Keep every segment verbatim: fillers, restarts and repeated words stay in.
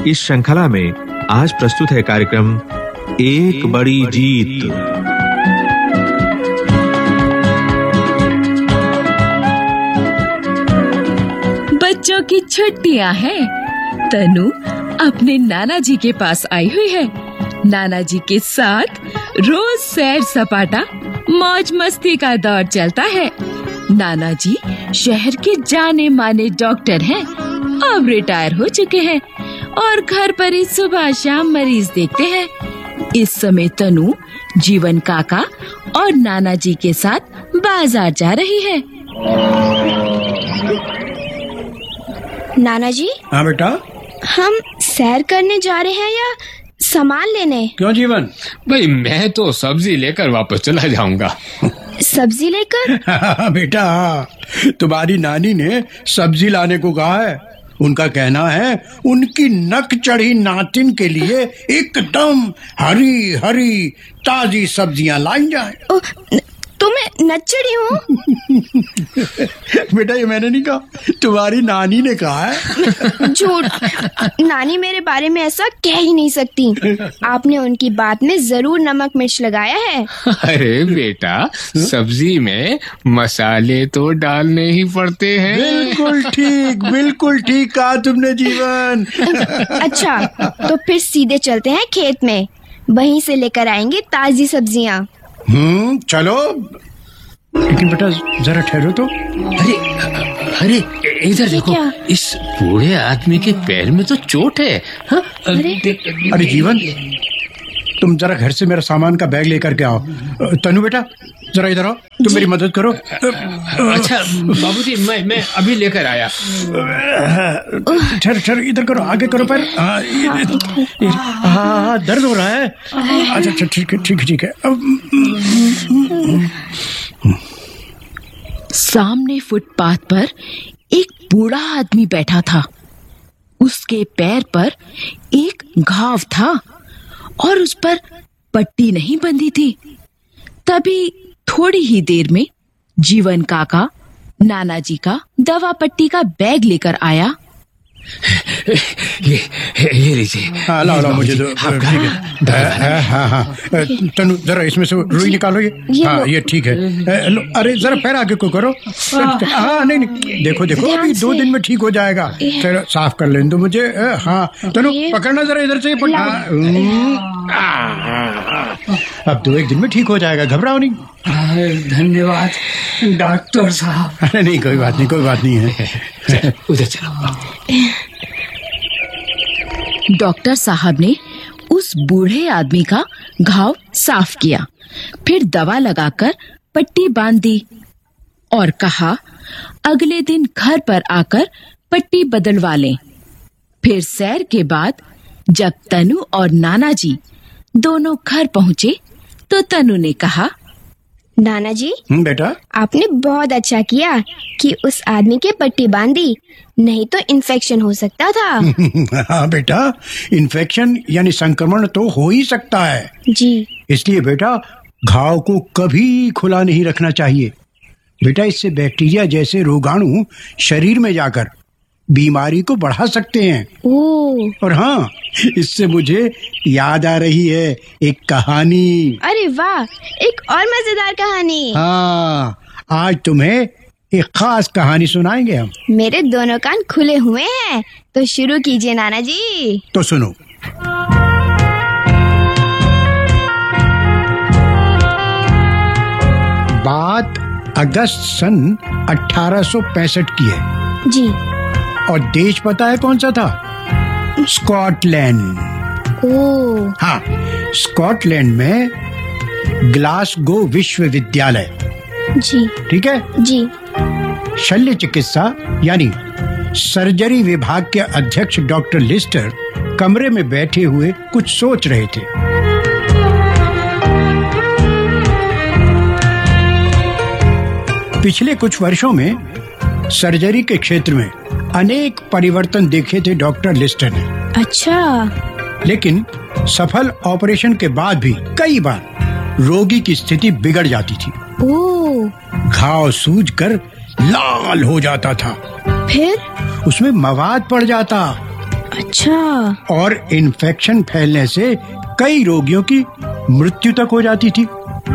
इस श्रृंखला में आज प्रस्तुत है कार्यक्रम एक बड़ी जीत। बच्चों की छुट्टियां हैं। तनु अपने नाना जी के पास आई हुई है। नाना जी के साथ रोज सैर सपाटा मौज मस्ती का दौर चलता है। नाना जी शहर के जाने माने डॉक्टर हैं, अब रिटायर हो चुके हैं और घर पर ही सुबह शाम मरीज देखते हैं। इस समय तनु जीवन काका और नाना जी के साथ बाजार जा रही है। नाना जी। हाँ बेटा। हम सैर करने जा रहे हैं या सामान लेने? क्यों जीवन? भाई मैं तो सब्जी लेकर वापस चला जाऊंगा। सब्जी लेकर? बेटा तुम्हारी नानी ने सब्जी लाने को कहा है। उनका कहना है उनकी नक चढ़ी नातिन के लिए एकदम हरी हरी ताजी सब्जियां लाई जाए। तो मैं नचड़ी हूँ? बेटा ये मैंने नहीं कहा, तुम्हारी नानी ने कहा है। झूठ, नानी मेरे बारे में ऐसा कह ही नहीं सकती। आपने उनकी बात में जरूर नमक मिर्च लगाया है। अरे बेटा सब्जी में मसाले तो डालने ही पड़ते हैं। बिल्कुल ठीक, बिल्कुल ठीक कहा तुमने जीवन। अच्छा तो फिर सीधे चलते हैं खेत में, वहीं से लेकर आएंगे ताजी सब्जियाँ। हम्म चलो, लेकिन बेटा जरा ठहरो तो। अरे अरे इधर देखो, इस बूढ़े आदमी के पैर में तो चोट है। हाँ? अरे, अरे जीवन तुम जरा घर से मेरा सामान का बैग लेकर के आओ। तनु बेटा जरा इधर आओ, तुम मेरी मदद करो। अच्छा बाबूजी मैं मैं अभी लेकर आया। ठहर ठहर इधर करो, आगे करो पैर। हाँ दर्द हो रहा है। अच्छा अच्छा ठीक है ठीक है ठीक है। सामने फुटपाथ पर एक बूढ़ा आदमी बैठा था। उसके पैर पर एक घाव था और उस पर पट्टी नहीं बंधी थी। तभी थोड़ी ही देर में जीवन काका नाना जी का दवा पट्टी का बैग लेकर आया। ये ये लीजिए। हाँ लाओ लाओ मुझे दो। ठीक है। हाँ हाँ तनु जरा इसमें से रुई निकालो। ये, ये हाँ ये ठीक है। अरे जरा पैर आगे को करो। हाँ नहीं नहीं देखो देखो अभी दो दिन में ठीक हो जाएगा। चलो साफ कर लेने दो मुझे। हाँ तनु पकड़ना जरा इधर से। अब दो एक दिन में ठीक हो जाएगा, घबराओ नहीं। धन्यवाद डॉक्टर साहब। अरे नहीं कोई बात नहीं कोई बात नहीं है। उधर चलो। डॉक्टर साहब ने उस बूढ़े आदमी का घाव साफ किया, फिर दवा लगाकर पट्टी बांध दी और कहा अगले दिन घर पर आकर पट्टी बदलवा लें। फिर सैर के बाद जब तनु और नाना जी दोनों घर पहुँचे तो तनु ने कहा, नाना जी बेटा आपने बहुत अच्छा किया कि उस आदमी के पट्टी बांधी, नहीं तो इन्फेक्शन हो सकता था। हाँ बेटा इन्फेक्शन यानी संक्रमण तो हो ही सकता है जी। इसलिए बेटा घाव को कभी खुला नहीं रखना चाहिए। बेटा इससे बैक्टीरिया जैसे रोगाणु शरीर में जाकर बीमारी को बढ़ा सकते हैं। ओह। और हाँ इससे मुझे याद आ रही है एक कहानी। अरे वाह, एक और मजेदार कहानी। हाँ आज तुम्हें एक खास कहानी सुनाएंगे हम। मेरे दोनों कान खुले हुए हैं तो शुरू कीजिए नाना जी। तो सुनो। बात अगस्त सन अठारह सौ पैंसठ की है जी। और देश पता है कौन सा था? स्कॉटलैंड। ओह। हाँ स्कॉटलैंड में ग्लासगो विश्वविद्यालय। जी ठीक है जी। शल्य चिकित्सा यानी सर्जरी विभाग के अध्यक्ष डॉक्टर लिस्टर कमरे में बैठे हुए कुछ सोच रहे थे। पिछले कुछ वर्षों में सर्जरी के क्षेत्र में अनेक परिवर्तन देखे थे डॉक्टर लिस्टर ने। अच्छा। लेकिन सफल ऑपरेशन के बाद भी कई बार रोगी की स्थिति बिगड़ जाती थी। ओह। घाव सूजकर लाल हो जाता था, फिर उसमें मवाद पड़ जाता, अच्छा। और इन्फेक्शन फैलने से कई रोगियों की मृत्यु तक हो जाती थी।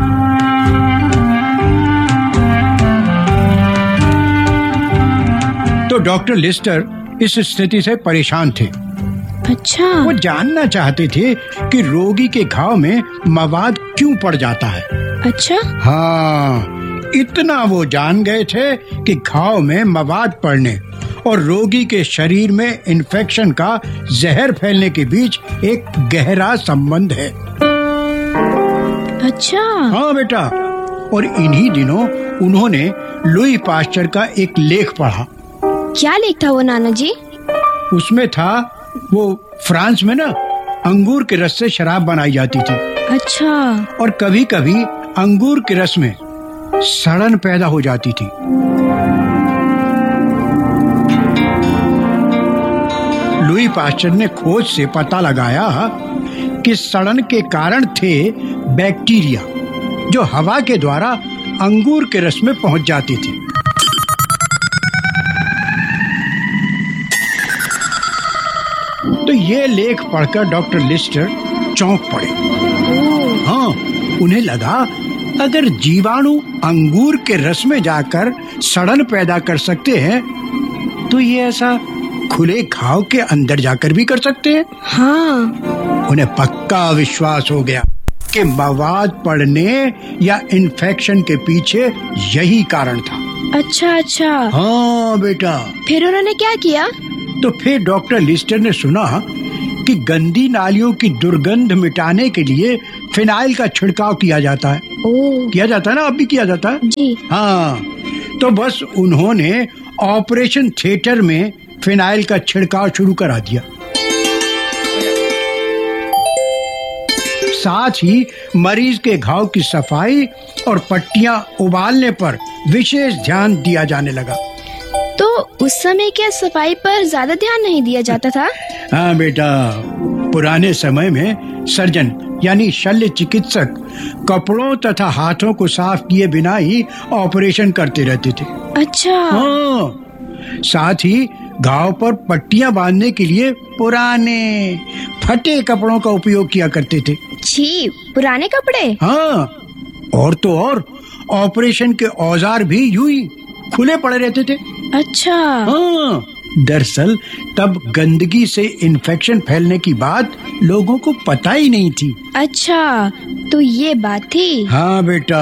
तो डॉक्टर लिस्टर इस स्थिति से परेशान थे। अच्छा। वो जानना चाहते थे कि रोगी के घाव में मवाद क्यों पड़ जाता है। अच्छा। हाँ, इतना वो जान गए थे कि घाव में मवाद पड़ने और रोगी के शरीर में इन्फेक्शन का जहर फैलने के बीच एक गहरा संबंध है। अच्छा। हाँ बेटा, और इन्हीं दिनों उन्होंने लुई पास्चर का एक लेख पढ़ा। क्या लेख था वो नाना जी? उसमें था वो फ्रांस में ना अंगूर के रस से शराब बनाई जाती थी। अच्छा। और कभी कभी अंगूर के रस में सड़न पैदा हो जाती थी। लुई पास्चर ने खोज से पता लगाया कि सड़न के कारण थे बैक्टीरिया जो हवा के द्वारा अंगूर के रस में पहुंच जाते थे। तो ये लेख पढ़कर डॉक्टर लिस्टर चौंक पड़े। हाँ, उन्हें लगा अगर जीवाणु अंगूर के रस में जाकर सड़न पैदा कर सकते हैं तो ये ऐसा खुले घाव के अंदर जाकर भी कर सकते हैं। हाँ। उन्हें पक्का विश्वास हो गया कि मवाद पड़ने या इन्फेक्शन के पीछे यही कारण था। अच्छा अच्छा। हाँ बेटा। फिर उन्होंने क्या किया? तो फिर डॉक्टर लिस्टर ने सुना कि गंदी नालियों की दुर्गंध मिटाने के लिए फिनाइल का छिड़काव किया जाता है। ओ। किया जाता है ना, अब भी किया जाता है जी। हाँ, तो बस उन्होंने ऑपरेशन थिएटर में फिनाइल का छिड़काव शुरू करा दिया। साथ ही मरीज के घाव की सफाई और पट्टियां उबालने पर विशेष ध्यान दिया जाने लगा। तो उस समय क्या सफाई पर ज्यादा ध्यान नहीं दिया जाता था? हाँ बेटा, पुराने समय में सर्जन यानी शल्य चिकित्सक कपड़ों तथा हाथों को साफ किए बिना ही ऑपरेशन करते रहते थे। अच्छा। हाँ, साथ ही घाव पर पट्टियां बांधने के लिए पुराने फटे कपड़ों का उपयोग किया करते थे। छी, पुराने कपड़े? हाँ, और तो और ऑपरेशन के औजार भी यूं ही खुले पड़े रहते थे। अच्छा। हाँ, दरअसल तब गंदगी से इन्फेक्शन फैलने की बात लोगों को पता ही नहीं थी। अच्छा, तो ये बात थी। हाँ बेटा।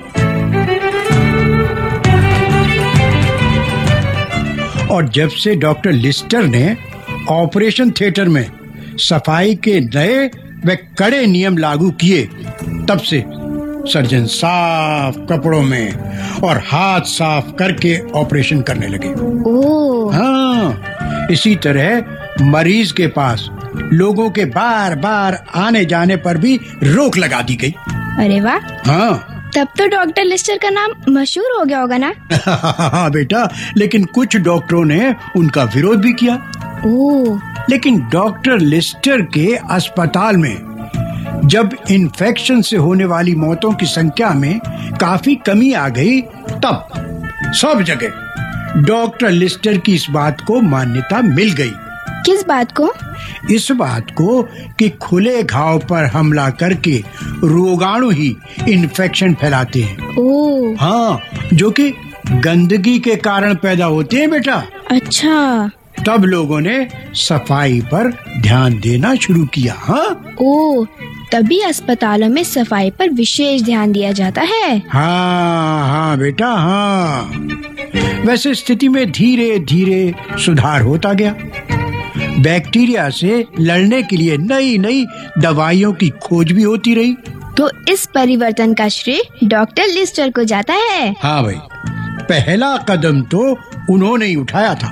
और जब से डॉक्टर लिस्टर ने ऑपरेशन थिएटर में सफाई के नए व कड़े नियम लागू किए, तब से सर्जन साफ कपड़ों में और हाथ साफ करके ऑपरेशन करने लगे। ओह। हाँ, इसी तरह मरीज के पास लोगों के बार बार आने जाने पर भी रोक लगा दी गई। अरे वाह। हाँ, तब तो डॉक्टर लिस्टर का नाम मशहूर हो गया होगा ना? हाँ बेटा, लेकिन कुछ डॉक्टरों ने उनका विरोध भी किया। ओह। लेकिन डॉक्टर लिस्टर के अस्पताल में जब इन्फेक्शन से होने वाली मौतों की संख्या में काफी कमी आ गई, तब सब जगह डॉक्टर लिस्टर की इस बात को मान्यता मिल गई। किस बात को? इस बात को कि खुले घाव पर हमला करके रोगाणु ही इन्फेक्शन फैलाते हैं। ओह। हाँ, जो कि गंदगी के कारण पैदा होते हैं बेटा। अच्छा। तब लोगों ने सफाई पर ध्यान देना शुरू किया। हाँ। ओह, तभी अस्पतालों में सफाई पर विशेष ध्यान दिया जाता है। हाँ हाँ बेटा, हाँ। वैसे स्थिति में धीरे धीरे सुधार होता गया। बैक्टीरिया से लड़ने के लिए नई नई दवाइयों की खोज भी होती रही। तो इस परिवर्तन का श्रेय डॉक्टर लिस्टर को जाता है। हाँ भाई, पहला कदम तो उन्होंने ही उठाया था।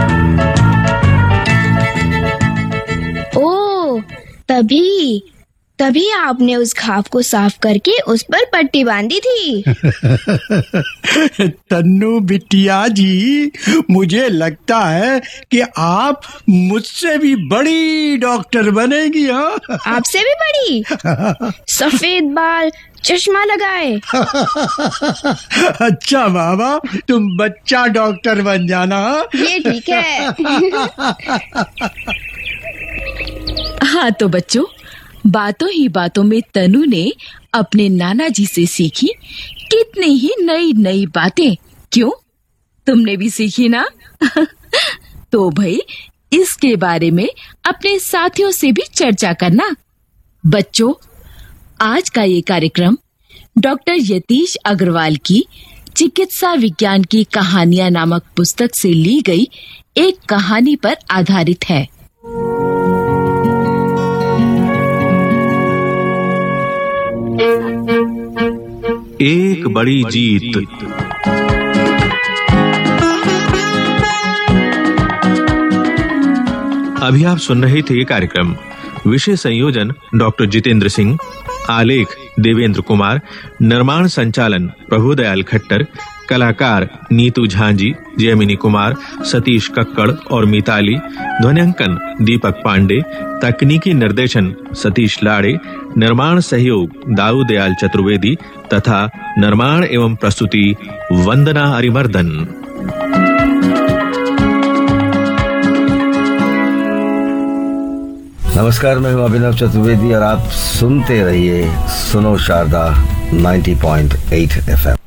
ओह, तभी तभी आपने उस घाव को साफ करके उस पर पट्टी बांधी थी। तन्नू बिटिया जी, मुझे लगता है कि आप मुझसे भी बड़ी डॉक्टर बनेगी। हाँ, आपसे भी बड़ी, सफेद बाल, चश्मा लगाए। अच्छा बाबा, तुम बच्चा डॉक्टर बन जाना। ये ठीक है। हाँ तो बच्चों, बातों ही बातों में तनु ने अपने नाना जी से सीखी कितनी ही नई नई बातें। क्यों, तुमने भी सीखी ना? तो भाई इसके बारे में अपने साथियों से भी चर्चा करना। बच्चों, आज का ये कार्यक्रम डॉक्टर यतीश अग्रवाल की चिकित्सा विज्ञान की कहानियां नामक पुस्तक से ली गई एक कहानी पर आधारित है। एक बड़ी जीत। अभी आप सुन रहे थे ये कार्यक्रम। विषय संयोजन डॉक्टर जितेंद्र सिंह, आलेख देवेंद्र कुमार, निर्माण संचालन प्रभुदयाल खट्टर, कलाकार नीतू झांजी, जयमिनी कुमार, सतीश कक्कड़ और मिताली, ध्वनियांकन दीपक पांडे, तकनीकी निर्देशन सतीश लाड़े, निर्माण सहयोग दाऊ दयाल चतुर्वेदी तथा निर्माण एवं प्रस्तुति वंदना अरिमर्दन। नमस्कार, मैं हूं अभिनव चतुर्वेदी और आप सुनते रहिए सुनो शारदा नब्बे पॉइंट आठ एफ एम।